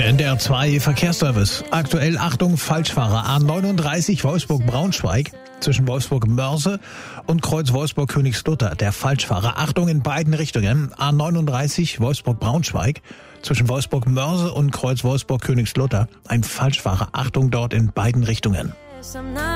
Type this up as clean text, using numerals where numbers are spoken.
NDR 2 Verkehrsservice. Aktuell Achtung, Falschfahrer. A39 Wolfsburg-Braunschweig zwischen Wolfsburg-Mörse und Kreuz Wolfsburg-Königslutter. Der Falschfahrer. Achtung in beiden Richtungen. A39 Wolfsburg-Braunschweig zwischen Wolfsburg-Mörse und Kreuz Wolfsburg-Königslutter. Ein Falschfahrer. Achtung dort in beiden Richtungen.